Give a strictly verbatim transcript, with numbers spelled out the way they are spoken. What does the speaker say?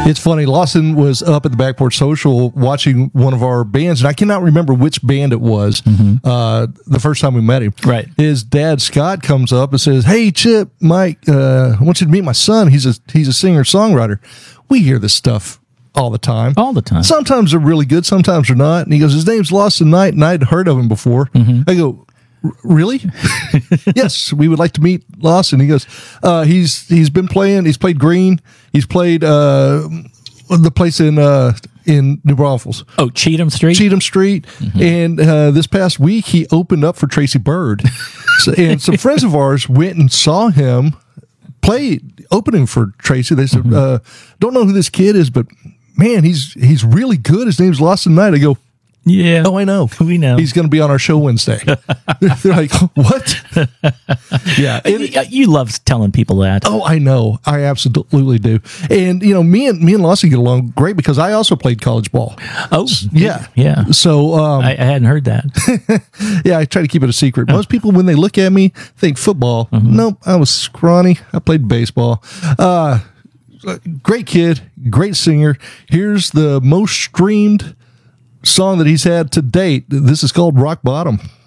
It's funny. Lawson was up at the Back Porch Social watching one of our bands, and I cannot remember which band it was mm-hmm. uh, the first time we met him. Right. His dad, Scott, comes up and says, "Hey, Chip, Mike, uh, I want you to meet my son. He's a he's a singer-songwriter." We hear this stuff all the time. All the time. Sometimes they're really good, sometimes they're not. And he goes, "His name's Lawson Knight, and I'd heard of him before." Mm-hmm. I go, "Really?" "Yes, we would like to meet Lawson." He goes, uh, he's he's been playing, he's played Green, he's played uh, the place in uh, in New Braunfels. Oh, Cheatham Street? Cheatham Street. Mm-hmm. And uh, this past week, he opened up for Tracy Byrd. so, and some friends of ours went and saw him play opening for Tracy. They said, mm-hmm. uh, "Don't know who this kid is, but man, he's he's really good. His name's Lawson Knight." I go, "Yeah. Oh, I know. We know. He's going to be on our show Wednesday." They're like, "What?" Yeah. It, you love telling people that. Oh, I know. I absolutely do. And, you know, me and me and Lawson get along great because I also played college ball. Oh, yeah. Yeah. So, um, I, I hadn't heard that. Yeah, I try to keep it a secret. Most people, when they look at me, think football. Mm-hmm. Nope. I was scrawny. I played baseball. Uh, great kid, great singer. Here's the most streamed song that he's had to date. This is called Rock Bottom.